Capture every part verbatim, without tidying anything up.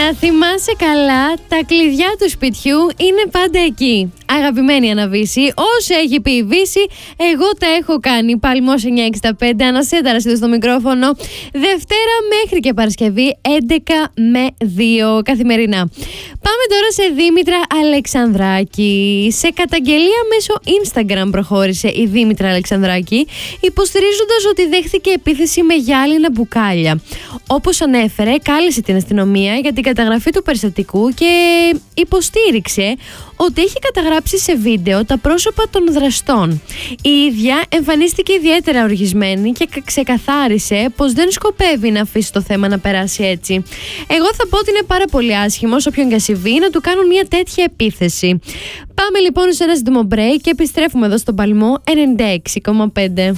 Να θυμάσαι καλά, τα κλειδιά του σπιτιού είναι πάντα εκεί. Αγαπημένη Αναβίση, όσο έχει πει η Βύση, εγώ τα έχω κάνει. Παλμός εννιά εξήντα πέντε, Ανασέταρας εδώ στο μικρόφωνο. Δευτέρα μέχρι και Παρασκευή, έντεκα με δύο καθημερινά. Πάμε τώρα σε Δήμητρα Αλεξανδράκη. Σε καταγγελία μέσω Instagram προχώρησε η Δήμητρα Αλεξανδράκη, υποστηρίζοντας ότι δέχθηκε επίθεση με γυάλινα μπουκάλια. Όπως ανέφερε, κάλεσε την αστυνομία για την καταγραφή του περιστατικού και υποστήριξε ότι έχει καταγράψει σε βίντεο τα πρόσωπα των δραστών. Η ίδια εμφανίστηκε ιδιαίτερα οργισμένη και ξεκαθάρισε πως δεν σκοπεύει να αφήσει το θέμα να περάσει έτσι. Εγώ θα πω ότι είναι πάρα πολύ άσχημο σε όποιον και συμβεί να του κάνουν μια τέτοια επίθεση. Πάμε λοιπόν σε ένα σύντομο break και επιστρέφουμε εδώ στον Παλμό ενενήντα έξι κόμμα πέντε.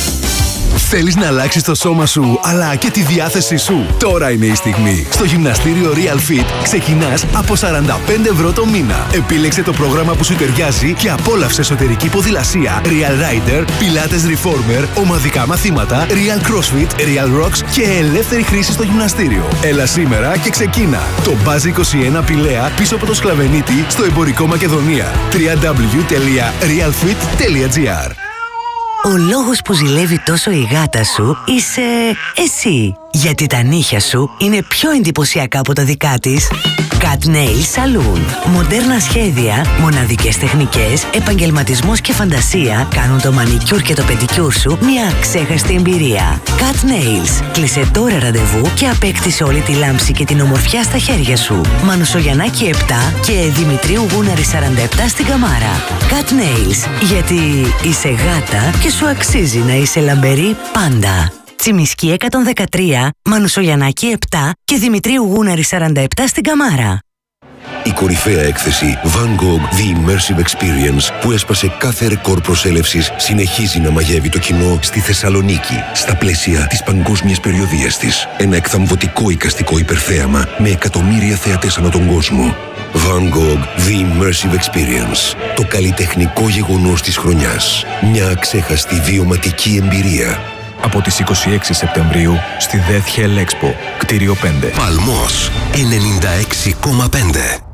Θέλεις να αλλάξεις το σώμα σου, αλλά και τη διάθεσή σου? Τώρα είναι η στιγμή. Στο γυμναστήριο Real Fit ξεκινάς από σαράντα πέντε ευρώ το μήνα. Επίλεξε το πρόγραμμα που σου ταιριάζει και απόλαυσε εσωτερική ποδηλασία, Real Rider, Pilates Reformer, ομαδικά μαθήματα, Real CrossFit, Real Rocks και ελεύθερη χρήση στο γυμναστήριο. Έλα σήμερα και ξεκίνα. Το Buzz είκοσι ένα Πηλαία πίσω από το Σκλαβενίτη στο εμπορικό Μακεδονία. double-u double-u double-u τελεία real fit τελεία gr. Ο λόγος που ζηλεύει τόσο η γάτα σου είσαι εσύ. Γιατί τα νύχια σου είναι πιο εντυπωσιακά από τα δικά της. Cat Nail Saloon. Μοντέρνα σχέδια, μοναδικές τεχνικές, επαγγελματισμός και φαντασία κάνουν το μανικιούρ και το πεντικιούρ σου μια ξέχαστη εμπειρία. Cat Nails. Κλείσε τώρα ραντεβού και απέκτησε όλη τη λάμψη και την ομορφιά στα χέρια σου. Μανουσογιαννάκη επτά και Δημητρίου Γούναρη σαράντα επτά στην Καμάρα. Cat Nails. Γιατί είσαι γάτα και σου αξίζει να είσαι λαμπερή πάντα. Τσιμισκή εκατόν δεκατρία, Μανουσογιαννάκη επτά και Δημητρίου Γούναρη σαράντα επτά στην Καμάρα. Η κορυφαία έκθεση Van Gogh The Immersive Experience, που έσπασε κάθε ρεκόρ προσέλευσης, συνεχίζει να μαγεύει το κοινό στη Θεσσαλονίκη, στα πλαίσια της παγκόσμιας περιοδίας της. Ένα εκθαμβωτικό εικαστικό υπερθέαμα με εκατομμύρια θεατές ανά τον κόσμο. Van Gogh The Immersive Experience. Το καλλιτεχνικό γεγονός της χρονιάς. Μια αξέχαστη βιωματική εμπειρία. Από τις είκοσι έξι Σεπτεμβρίου στη Death Hell Expo, κτίριο πέντε. Παλμός ενενήντα έξι κόμμα πέντε.